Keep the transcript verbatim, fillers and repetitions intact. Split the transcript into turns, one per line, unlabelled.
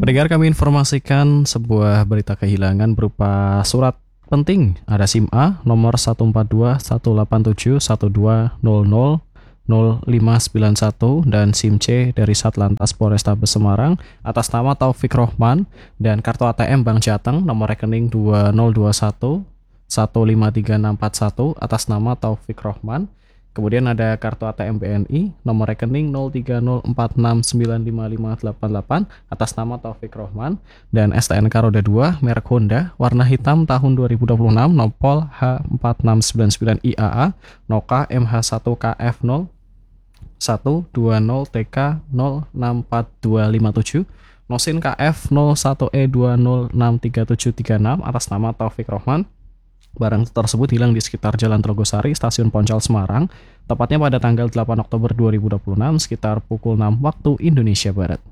Pendengar, kami informasikan sebuah berita kehilangan berupa surat penting. Ada SIM A nomor satu empat dua satu delapan tujuh satu dua nol nol nol lima sembilan satu dan SIM C dari Satlantas Polrestabes Semarang atas nama Taufik Rohman, dan kartu A T M Bank Jateng nomor rekening dua nol dua satu satu lima tiga enam empat satu atas nama Taufik Rohman. Kemudian ada kartu A T M B N I nomor rekening nol tiga nol empat enam sembilan lima lima delapan delapan atas nama Taufik Rohman, dan S T N K roda dua merek Honda warna hitam tahun dua ribu dua puluh enam nopol H empat enam sembilan sembilan I A A Noka M H satu K F nol satu dua nol T K nol enam empat dua lima tujuh Nosin K F nol satu E dua nol enam tiga tujuh tiga enam atas nama Taufik Rohman. Barang tersebut hilang di sekitar Jalan Trogosari, Stasiun Poncol, Semarang, tepatnya pada tanggal delapan Oktober dua ribu dua puluh enam sekitar pukul enam waktu Indonesia Barat.